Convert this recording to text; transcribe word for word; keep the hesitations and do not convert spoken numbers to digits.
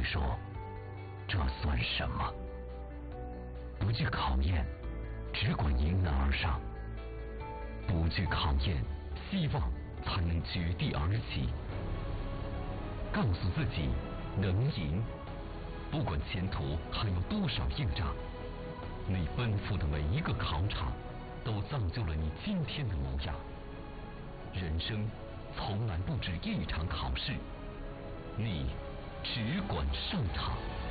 会说，这算什么？不惧考验，只管迎难而上；不惧考验，希望才能绝地而起。告诉自己能赢，不管前途还有多少硬仗，你奔赴的每一个考场，都造就了你今天的模样。人生从来不止一场考试，你只管上场。